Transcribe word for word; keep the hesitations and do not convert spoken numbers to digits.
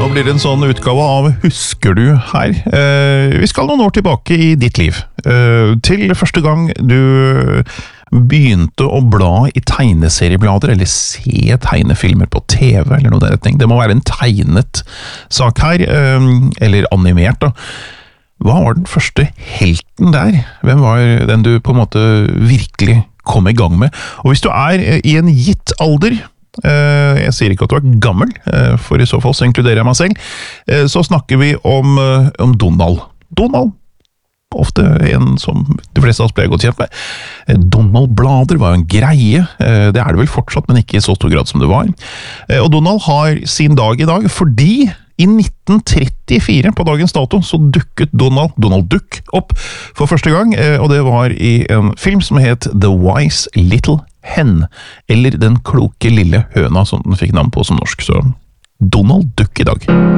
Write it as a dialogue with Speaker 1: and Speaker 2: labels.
Speaker 1: Nå blir det en sånn utgave av Husker du her? Eh, vi skal noen år tilbake i ditt liv. Eh, til første gang du begynte å bla i tegneserieblader, eller se tegnefilmer på T V, eller noe der retning. Det må være en tegnet sak her, eh, eller animert da. Hva var den første helten der? Hvem var den du på en måte virkelig kom i gang med? Og hvis du er i en gitt alder, jeg sier ikke at du er gammel, for i så fall så inkluderer jeg meg selv, så snakker vi om, om Donald. Donald, ofte en som de fleste av oss ble godt kjent med. Donald-blader var jo en greie, det er det vel fortsatt, men ikke i så stor grad som det var. Og Donald har sin dag i dag, fordi i nitten trettifire, på dagens dato, så dukket Donald, Donald Duck opp for første gang, og det var i en film som het The Wise Little Hen, eller Den kloke lille høna, som den fikk navn på som norsk, så Donald Duck i dag.